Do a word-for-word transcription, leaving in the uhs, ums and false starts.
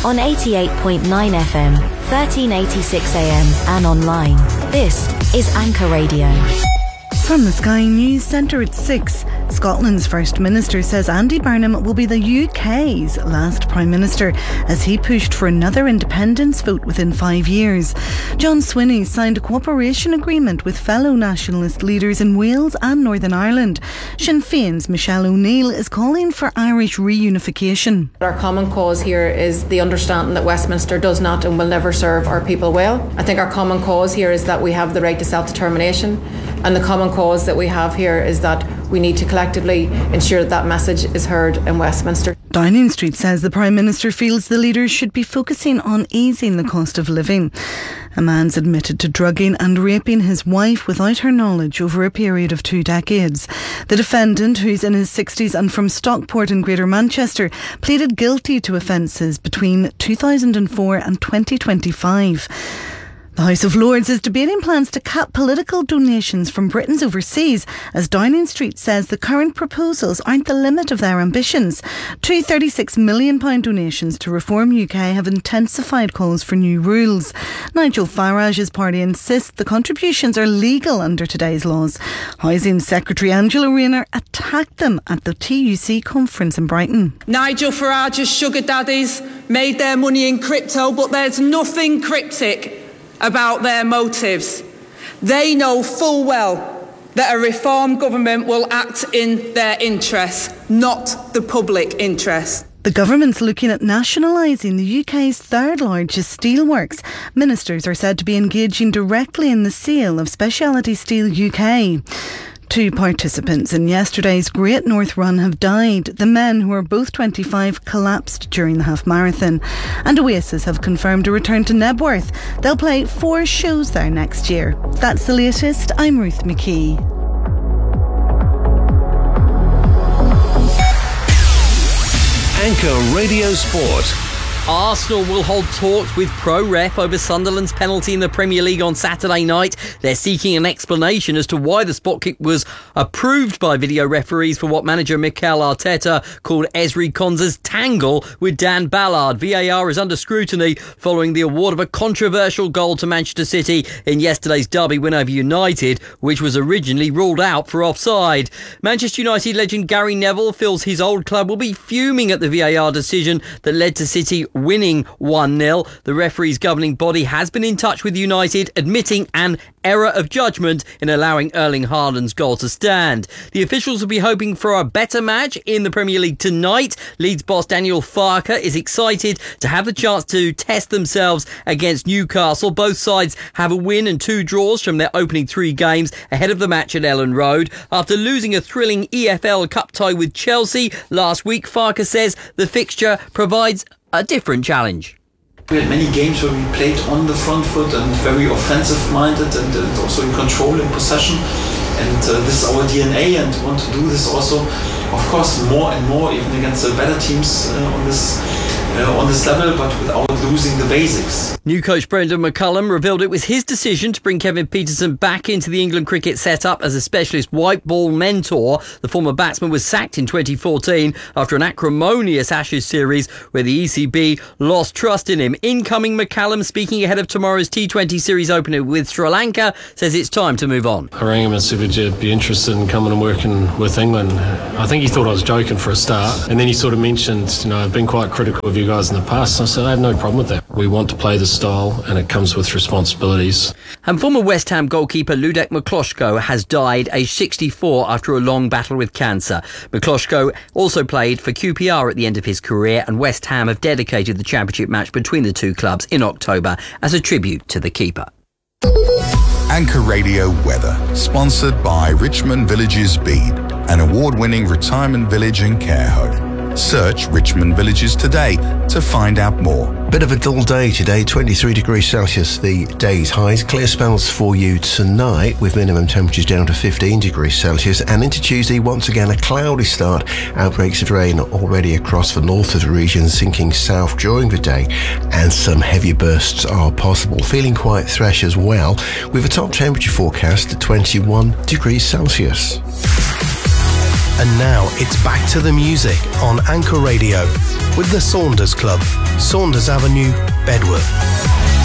on eighty-eight point nine F M, thirteen eighty-six A M and online. This is Anchor Radio. From the Sky News Centre at six, Scotland's First Minister says Andy Burnham will be the U K's last Prime Minister as he pushed for another independence vote within five years. John Swinney signed a cooperation agreement with fellow nationalist leaders in Wales and Northern Ireland. Sinn Féin's Michelle O'Neill is calling for Irish reunification. Our common cause here is the understanding that Westminster does not and will never serve our people well. I think our common cause here is that we have the right to self-determination, and the common cause that we have here is that we need to collectively ensure that that message is heard in Westminster. Downing Street says the Prime Minister feels the leaders should be focusing on easing the cost of living. A man's admitted to drugging and raping his wife without her knowledge over a period of two decades. The defendant, who's in his sixties and from Stockport in Greater Manchester, pleaded guilty to offences between two thousand four and twenty twenty-five. The House of Lords is debating plans to cap political donations from Britons overseas, as Downing Street says the current proposals aren't the limit of their ambitions. Two thirty-six million pounds donations to Reform U K have intensified calls for new rules. Nigel Farage's party insists the contributions are legal under today's laws. Housing Secretary Angela Rayner attacked them at the T U C conference in Brighton. Nigel Farage's sugar daddies made their money in crypto, but there's nothing cryptic about their motives. They know full well that a reform government will act in their interests, not the public interest. The government's looking at nationalising the U K's third largest steelworks. Ministers are said to be engaging directly in the sale of Speciality Steel U K. Two participants in yesterday's Great North Run have died. The men, who are both twenty-five, collapsed during the half marathon. And Oasis have confirmed a return to Nebworth. They'll play four shows there next year. That's the latest. I'm Ruth McKee. Anchor Radio Sport. Arsenal will hold talks with Pro-Ref over Sunderland's penalty in the Premier League on Saturday night. They're seeking an explanation as to why the spot kick was approved by video referees for what manager Mikel Arteta called Ezri Konsa's tangle with Dan Ballard. V A R is under scrutiny following the award of a controversial goal to Manchester City in yesterday's derby win over United, which was originally ruled out for offside. Manchester United legend Gary Neville feels his old club will be fuming at the V A R decision that led to City winning one nil. The referee's governing body has been in touch with United, admitting an error of judgment in allowing Erling Haaland's goal to stand. The officials will be hoping for a better match in the Premier League tonight. Leeds boss Daniel Farke is excited to have the chance to test themselves against Newcastle. Both sides have a win and two draws from their opening three games ahead of the match at Ellen Road. After losing a thrilling E F L Cup tie with Chelsea last week, Farke says the fixture provides a different challenge. We had many games where we played on the front foot and very offensive minded and, and also in control and possession, and uh, this is our D N A, and we want to do this also, of course, more and more, even against the better teams uh, on this uh, on this level, but without losing the basics. New coach Brendan McCullum revealed it was his decision to bring Kevin Peterson back into the England cricket setup as a specialist white ball mentor. The former batsman was sacked in twenty fourteen after an acrimonious Ashes series where the E C B lost trust in him. Incoming McCullum, speaking ahead of tomorrow's T twenty series opener with Sri Lanka, says it's time to move on. I rang him and said, would you be interested in coming and working with England? I think he thought I was joking for a start, and then he sort of mentioned, you know, I've been quite critical of you guys in the past. I said, I have no problem with that. We want to play the style, and it comes with responsibilities. And former West Ham goalkeeper Ludek Mikloško has died aged sixty-four after a long battle with cancer. Mikloško also played for Q P R at the end of his career, and West Ham have dedicated the championship match between the two clubs in October as a tribute to the keeper. Anchor Radio Weather, sponsored by Richmond Villages Bede, an award-winning retirement village and care home. Search Richmond Villages today to find out more. Bit of a dull day today, twenty-three degrees Celsius the day's highs. Clear spells for you tonight with minimum temperatures down to fifteen degrees Celsius, and into Tuesday once again a cloudy start. Outbreaks of rain already across the north of the region, sinking south during the day, and some heavy bursts are possible. Feeling quite fresh as well, with a top temperature forecast at twenty-one degrees Celsius. And now it's back to the music on Anchor Radio with the Saunders Club, Saunders Avenue, Bedworth.